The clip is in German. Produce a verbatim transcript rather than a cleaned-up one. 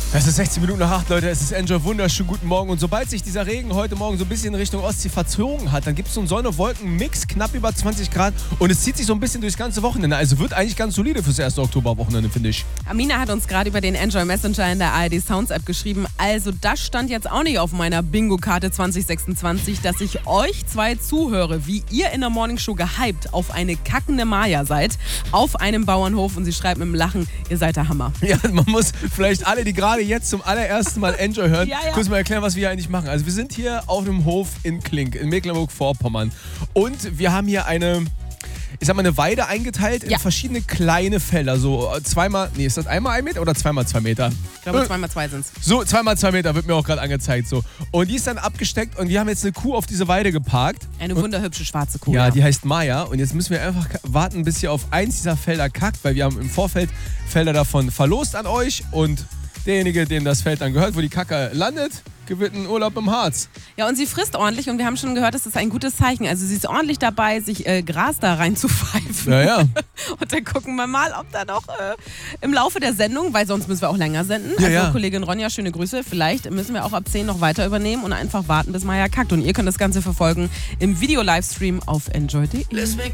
Es ist sechzehn Minuten nach acht, Leute. Es ist Enjoy. Wunderschönen guten Morgen. Und sobald sich dieser Regen heute Morgen so ein bisschen Richtung Ostsee verzogen hat, dann gibt es so einen Sonne-Wolken-Mix, knapp über zwanzig Grad. Und es zieht sich so ein bisschen durchs ganze Wochenende. Also wird eigentlich ganz solide fürs erste Oktoberwochenende, finde ich. Amina hat uns gerade über den Enjoy Messenger in der A R D Sounds App geschrieben. Also das stand jetzt auch nicht auf meiner Bingo-Karte zwanzig sechsundzwanzig, dass ich euch zwei zuhöre, wie ihr in der Morningshow gehypt auf eine kackende Maya seid, auf einem Bauernhof. Und sie schreibt mit dem Lachen, ihr seid der Hammer. Ja, man muss vielleicht alle, die gerade jetzt zum allerersten Mal Enjoy hören, ja, ja. kurz mal erklären, was wir hier eigentlich machen. Also wir sind hier auf einem Hof in Klink, in Mecklenburg-Vorpommern. Und wir haben hier eine, ich sag mal, eine Weide eingeteilt in ja. verschiedene kleine Felder. So zweimal, nee, ist das einmal ein Meter oder zweimal zwei Meter? Ich glaube, zweimal zwei sind's. So, zweimal zwei Meter wird mir auch gerade angezeigt. So. Und die ist dann abgesteckt und wir haben jetzt eine Kuh auf diese Weide geparkt. Eine und, wunderhübsche schwarze Kuh. Ja, Ja, die heißt Maya. Und jetzt müssen wir einfach warten, bis hier auf eins dieser Felder kackt, weil wir haben im Vorfeld Felder davon verlost an euch und derjenige, dem das Feld dann gehört, wo die Kacke landet, gewinnt einen Urlaub im Harz. Ja, und sie frisst ordentlich und wir haben schon gehört, das ist ein gutes Zeichen. Also sie ist ordentlich dabei, sich äh, Gras da reinzupfeifen. Ja, ja. Und dann gucken wir mal, ob da noch äh, im Laufe der Sendung, weil sonst müssen wir auch länger senden. Ja, also ja. Kollegin Ronja, schöne Grüße. Vielleicht müssen wir auch ab zehn noch weiter übernehmen und einfach warten, bis Maya kackt. Und ihr könnt das Ganze verfolgen im Video-Livestream auf enjoy punkt de.